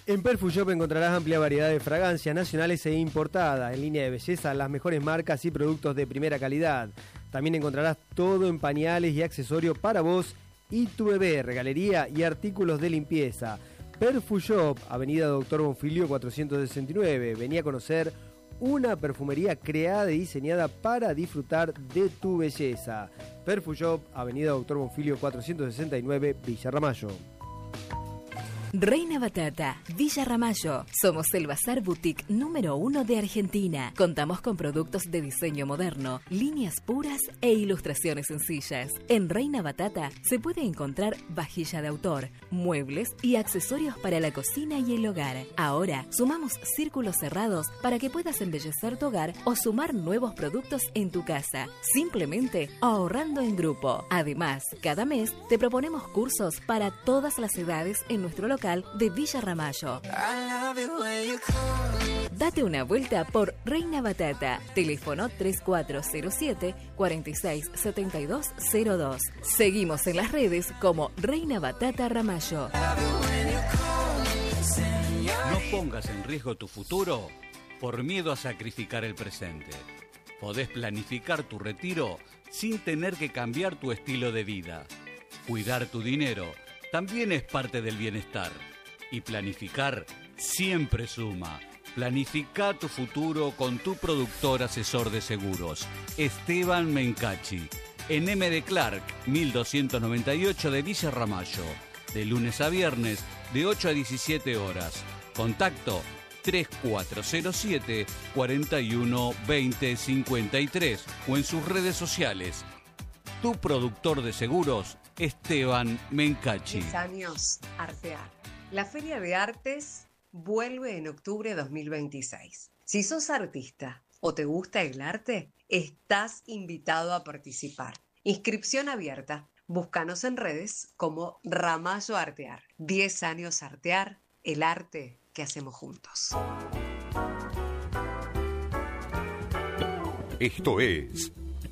En Perfushop encontrarás amplia variedad de fragancias nacionales e importadas. En línea de belleza, las mejores marcas y productos de primera calidad. También encontrarás todo en pañales y accesorios para vos y tu bebé, regalería y artículos de limpieza. Perfushop, Avenida Doctor Bonfilio 469. Vení a conocer una perfumería creada y diseñada para disfrutar de tu belleza. Perfushop, Avenida Doctor Bonfilio 469, Villa Ramallo. Reina Batata, Villa Ramallo. Somos el bazar boutique número 1 de Argentina. Contamos con productos de diseño moderno, líneas puras e ilustraciones sencillas. En Reina Batata se puede encontrar vajilla de autor, muebles y accesorios para la cocina y el hogar. Ahora sumamos círculos cerrados para que puedas embellecer tu hogar o sumar nuevos productos en tu casa, simplemente ahorrando en grupo. Además, cada mes te proponemos cursos para todas las edades en nuestro local de Villa Ramallo. Date una vuelta por Reina Batata. Teléfono 3407 467202. Seguimos en las redes como Reina Batata Ramallo. No pongas en riesgo tu futuro por miedo a sacrificar el presente. Podés planificar tu retiro sin tener que cambiar tu estilo de vida. Cuidar tu dinero también es parte del bienestar. Y planificar siempre suma. Planifica tu futuro con tu productor asesor de seguros, Esteban Mencachi, en M. de Clark, 1298 de Villa Ramallo. De lunes a viernes, de 8 a 17 horas. Contacto 3407 41 20 53 o en sus redes sociales. Tu productor de seguros, Esteban Mencachi. 10 años Artear. La Feria de Artes vuelve en octubre de 2026. Si sos artista o te gusta el arte, estás invitado a participar. Inscripción abierta. Búscanos en redes como Ramallo Artear. 10 años Artear, el arte que hacemos juntos. Esto es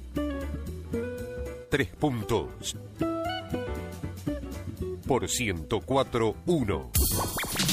3 puntos por 104.1.